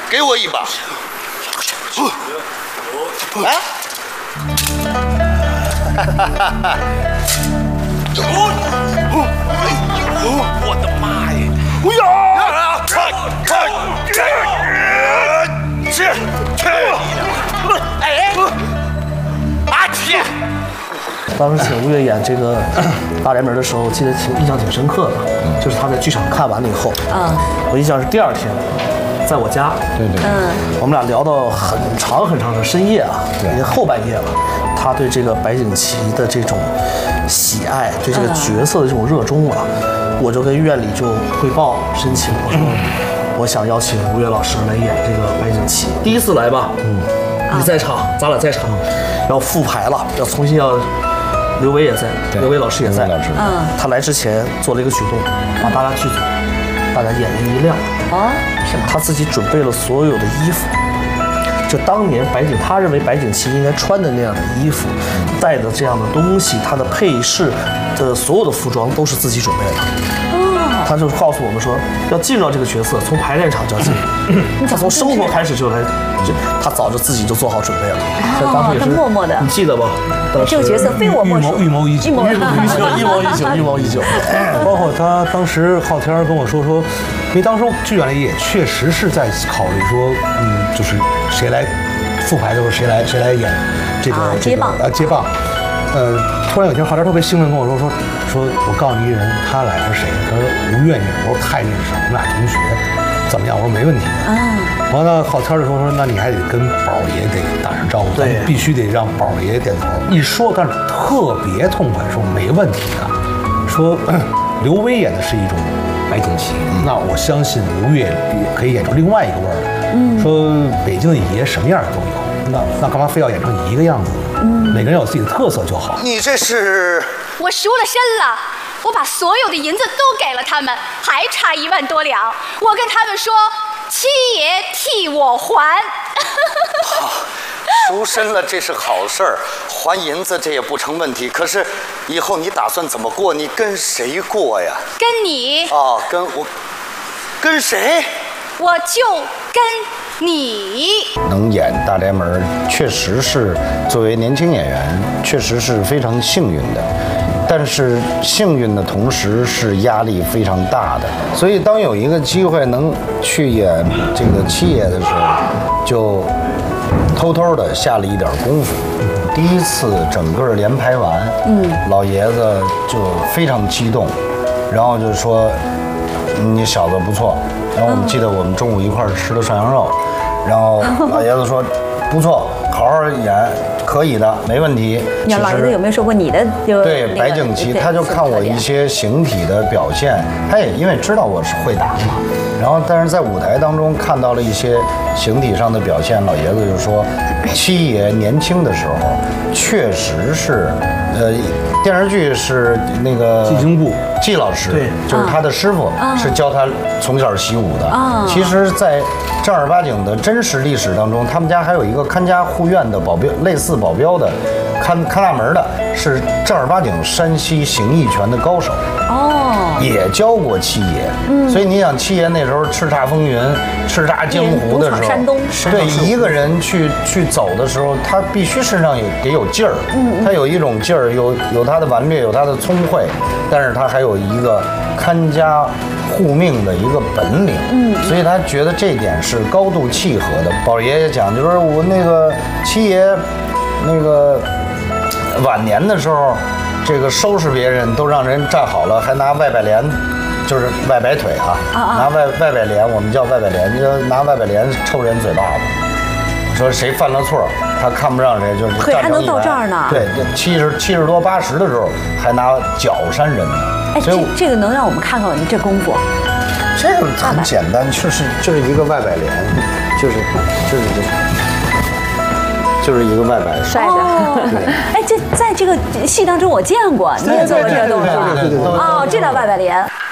给我一把。来。我的妈呀！哎呀！哎！阿天。 当时请吴越演这个大宅门的时候，记得印象挺深刻的，就是他在剧场看完了以后，我印象是第二天，在我家，对，我们俩聊到很长的深夜啊，已经后半夜了。他对这个白景琦的这种喜爱，对这个角色的这种热衷啊，我就跟院里就汇报申请，我说我想邀请吴越老师来演这个白景琦，第一次来吧，你在场，咱俩在场，要复排了，要重新要。刘维也在，刘维老师也在。他来之前做了一个举动，把大家剧组，大家眼睛一亮。是吗？他自己准备了所有的衣服，就当年他认为白景琦应该穿的那样的衣服，带的这样的东西，他的配饰的所有的服装都是自己准备的。他就告诉我们说，要进入到这个角色，从排练场就要进入。他从生活开始他早就自己就做好准备了。当时也是默默的， 你记得吧？ 这个角色非我莫属， 预谋已久。包括他当时昊天跟我说，因为当时剧院里也确实是在考虑说，就是谁来复排的时候谁来演这个接棒。 突然有一天，昊天特别兴奋跟我说，我告诉你一人，他来是谁？他说吴越，我说太认识，我们俩同学，怎么样？我说没问题的。完了，昊天就说，那你还得跟宝爷得打声招呼，咱必须得让宝爷点头。一说，但是特别痛快，说没问题的。说刘威演的是一种白景琦，那我相信吴越也可以演出另外一个味儿来。说北京的爷什么样的都有，那干嘛非要演成一个样子呢？每个人有自己的特色就好。 你这是？ 我赎了身了，我把所有的银子都给了他们，还差1万多两。我跟他们说，七爷替我还。 好，赎身了这是好事儿，还银子这也不成问题。可是以后你打算怎么过？你跟谁过呀？ 跟你。 跟谁？ 我就跟你。 能演大宅门，确实是作为年轻演员，确实是非常幸运的。但是幸运的同时是压力非常大的，所以当有一个机会能去演这个七爷的时候，就偷偷的下了一点功夫。第一次整个连排完，老爷子就非常激动，然后就说：“你小子不错。”然后我们记得我们中午一块儿吃的涮羊肉，然后老爷子说：“不错，好好演，可以的，没问题。” 你老爷子有没有说过你的？ 对，白景琦他就看我一些形体的表现，他也因为知道我是会打嘛，然后但是在舞台当中看到了一些形体上的表现，老爷子就说，七爷年轻的时候确实是，电视剧是那个季京部季老师，对，就是他的师傅，是教他从小习武的。其实，在正儿八经的真实历史当中，他们家还有一个看家护院的保镖，类似保镖的，看大门的，是正儿八经山西形意拳的高手。也教过七爷。所以你想，七爷那时候叱咤风云、叱咤江湖的时候， 山东， 对一个人去走的时候，他必须身上得有劲儿。他有一种劲儿，有他的顽劣，有他的聪慧，但是他还有一个看家护命的一个本领。所以他觉得这点是高度契合的。宝爷爷讲，就是我那个七爷那个晚年的时候，这个收拾别人都让人站好了，还拿外摆帘，就是外摆腿拿外摆帘，我们叫外摆帘，就拿外摆帘抽人嘴巴子。说谁犯了错，他看不上谁，就是可以还能到这儿呢。 对，70多80的时候还拿脚扇人。 哎，这个能让我们看看你这功夫？ 这个很简单，就是一个外摆帘，就是一个外摆摔的。哎，这在这个戏当中我见过，你也做过这个动作。 对， 这叫外摆帘。